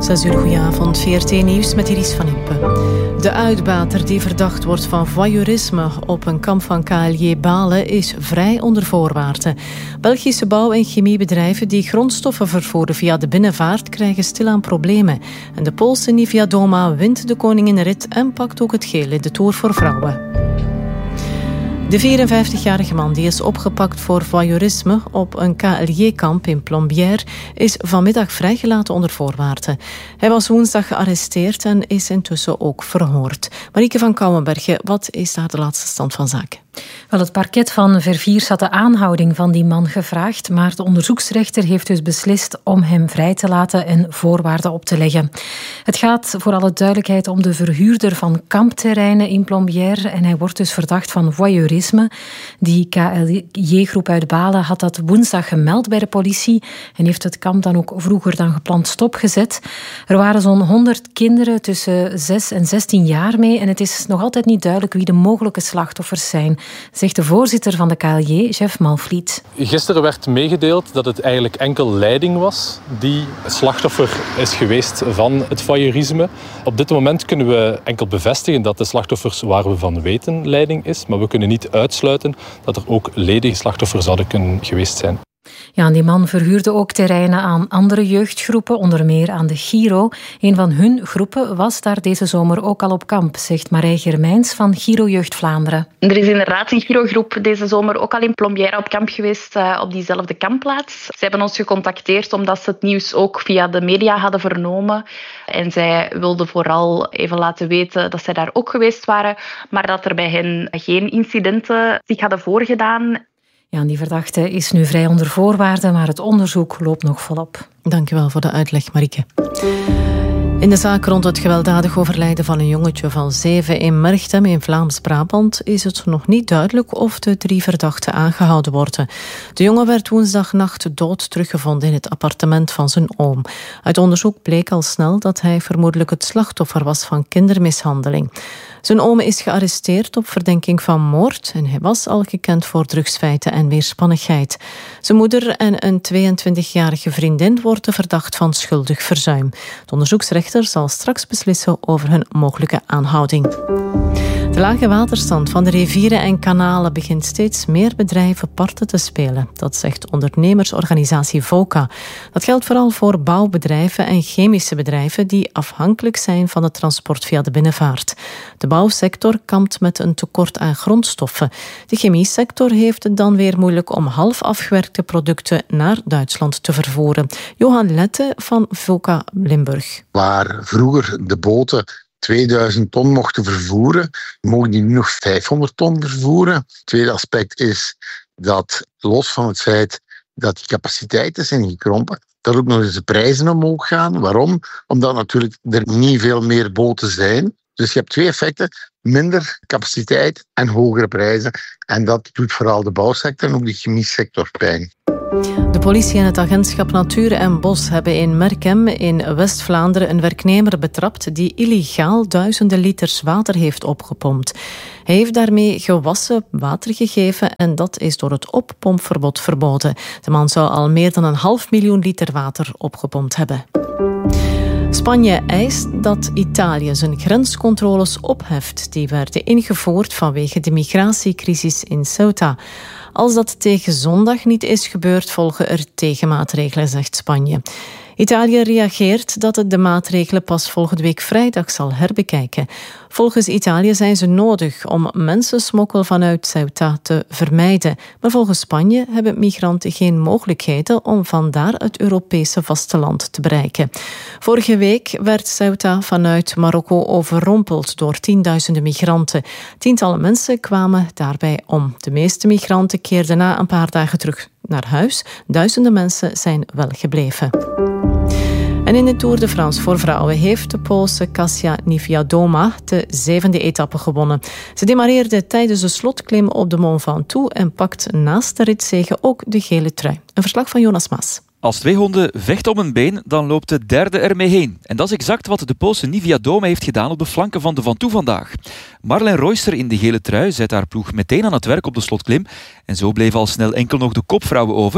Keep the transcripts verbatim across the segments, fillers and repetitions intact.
zes uur, goedenavond. V R T Nieuws met Iris van Impe. De uitbater die verdacht wordt van voyeurisme op een kamp van K L J Balen is vrij onder voorwaarden. Belgische bouw- en chemiebedrijven die grondstoffen vervoeren via de binnenvaart krijgen stilaan problemen. En de Poolse Nivia Doma wint de koninginrit en pakt ook het geel in de Tour voor vrouwen. De vierenvijftigjarige man die is opgepakt voor voyeurisme op een K L J-kamp in Plombières is vanmiddag vrijgelaten onder voorwaarden. Hij was woensdag gearresteerd en is intussen ook verhoord. Marieke van Kouwenbergen, wat is daar de laatste stand van zaken? Wel, het parket van Verviers had de aanhouding van die man gevraagd, maar de onderzoeksrechter heeft dus beslist om hem vrij te laten en voorwaarden op te leggen. Het gaat voor alle duidelijkheid om de verhuurder van kampterreinen in Plombières en hij wordt dus verdacht van voyeurisme. Die K L J-groep uit Balen had dat woensdag gemeld bij de politie en heeft het kamp dan ook vroeger dan gepland stopgezet. Er waren zo'n honderd kinderen tussen zes en zestien jaar mee en het is nog altijd niet duidelijk wie de mogelijke slachtoffers zijn, zegt de voorzitter van de K L J, Jeff Malvliet. Gisteren werd meegedeeld dat het eigenlijk enkel leiding was die slachtoffer is geweest van het voyeurisme. Op dit moment kunnen we enkel bevestigen dat de slachtoffers waar we van weten leiding is, maar we kunnen niet uitsluiten dat er ook ledige slachtoffers zouden kunnen geweest zijn. Ja, en die man verhuurde ook terreinen aan andere jeugdgroepen, onder meer aan de Giro. Een van hun groepen was daar deze zomer ook al op kamp, zegt Marij Germijns van Giro Jeugd Vlaanderen. Er is inderdaad een Giro-groep deze zomer ook al in Plombières op kamp geweest, uh, op diezelfde kampplaats. Ze hebben ons gecontacteerd omdat ze het nieuws ook via de media hadden vernomen. En zij wilden vooral even laten weten dat zij daar ook geweest waren, maar dat er bij hen geen incidenten zich hadden voorgedaan. Ja, die verdachte is nu vrij onder voorwaarden, maar het onderzoek loopt nog volop. Dank je wel voor de uitleg, Marieke. In de zaak rond het gewelddadig overlijden van een jongetje van zeven in Merchtem in Vlaams-Brabant is het nog niet duidelijk of de drie verdachten aangehouden worden. De jongen werd woensdagnacht dood teruggevonden in het appartement van zijn oom. Uit onderzoek bleek al snel dat hij vermoedelijk het slachtoffer was van kindermishandeling. Zijn oom is gearresteerd op verdenking van moord en hij was al gekend voor drugsfeiten en weerspannigheid. Zijn moeder en een tweeëntwintigjarige vriendin worden verdacht van schuldig verzuim. De onderzoeksrechter zal straks beslissen over hun mogelijke aanhouding. De lage waterstand van de rivieren en kanalen begint steeds meer bedrijven parten te spelen. Dat zegt ondernemersorganisatie VOCA. Dat geldt vooral voor bouwbedrijven en chemische bedrijven die afhankelijk zijn van het transport via de binnenvaart. De bouwsector kampt met een tekort aan grondstoffen. De chemiesector heeft het dan weer moeilijk om half afgewerkte producten naar Duitsland te vervoeren. Johan Lette van VOCA Limburg. Waar vroeger de boten tweeduizend ton mochten vervoeren, mogen die nu nog vijfhonderd ton vervoeren. Het tweede aspect is dat, los van het feit dat die capaciteiten zijn gekrompen, dat ook nog eens de prijzen omhoog gaan. Waarom? Omdat natuurlijk er niet veel meer boten zijn. Dus je hebt twee effecten, minder capaciteit en hogere prijzen. En dat doet vooral de bouwsector en ook de chemiesector pijn. De politie en het agentschap Natuur en Bos hebben in Merchem in West-Vlaanderen een werknemer betrapt die illegaal duizenden liters water heeft opgepompt. Hij heeft daarmee gewassen water gegeven en dat is door het oppompverbod verboden. De man zou al meer dan een half miljoen liter water opgepompt hebben. Spanje eist dat Italië zijn grenscontroles opheft. Die werden ingevoerd vanwege de migratiecrisis in Ceuta. Als dat tegen zondag niet is gebeurd, volgen er tegenmaatregelen, zegt Spanje. Italië reageert dat het de maatregelen pas volgende week vrijdag zal herbekijken. Volgens Italië zijn ze nodig om mensensmokkel vanuit Ceuta te vermijden. Maar volgens Spanje hebben migranten geen mogelijkheden om vandaar het Europese vasteland te bereiken. Vorige week werd Ceuta vanuit Marokko overrompeld door tienduizenden migranten. Tientallen mensen kwamen daarbij om. De meeste migranten keerden na een paar dagen terug naar huis. Duizenden mensen zijn wel gebleven. En in de Tour de France voor vrouwen heeft de Poolse Kasia Niewiadoma de zevende etappe gewonnen. Ze demareerde tijdens de slotklim op de Mont Ventoux en pakt naast de ritzege ook de gele trui. Een verslag van Jonas Maas. Als twee honden vechten om een been, dan loopt de derde ermee heen. En dat is exact wat de Poolse Niewiadoma heeft gedaan op de flanken van de Ventoux vandaag. Marlene Royster in de gele trui zet haar ploeg meteen aan het werk op de slotklim. En zo bleven al snel enkel nog de kopvrouwen over.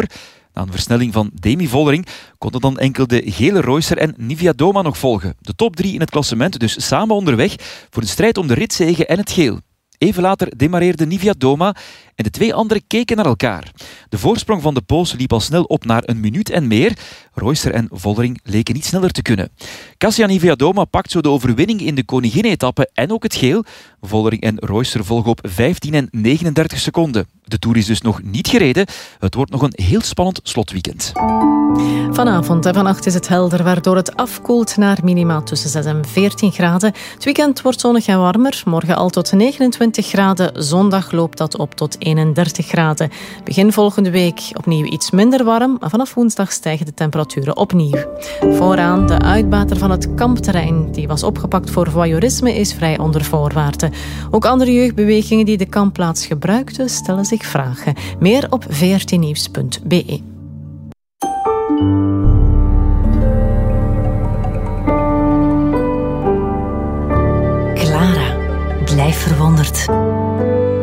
Na een versnelling van Demi Vollering konden dan enkel de gele Reusser en Niewiadoma nog volgen. De top drie in het klassement dus samen onderweg voor een strijd om de ritzege en het geel. Even later demareerde Niewiadoma en de twee anderen keken naar elkaar. De voorsprong van de Poolse liep al snel op naar een minuut en meer. Reusser en Vollering leken niet sneller te kunnen. Kasia Niewiadoma pakt zo de overwinning in de koningin-etappe en ook het geel. Vollering en Reusser volgen op vijftien en negenendertig seconden. De Tour is dus nog niet gereden. Het wordt nog een heel spannend slotweekend. Vanavond en vannacht is het helder, waardoor het afkoelt naar minima tussen zes en veertien graden. Het weekend wordt zonnig en warmer. Morgen al tot negenentwintig graden. Zondag loopt dat op tot eenendertig graden. Begin volgende week opnieuw iets minder warm. Maar vanaf woensdag stijgen de temperaturen opnieuw. Vooraan de uitbater van het kampterrein. Die was opgepakt voor voyeurisme, is vrij onder voorwaarden. Ook andere jeugdbewegingen die de kampplaats gebruikten, stellen zich vragen. Meer op v r t nieuws punt b e. Clara, blijf verwonderd.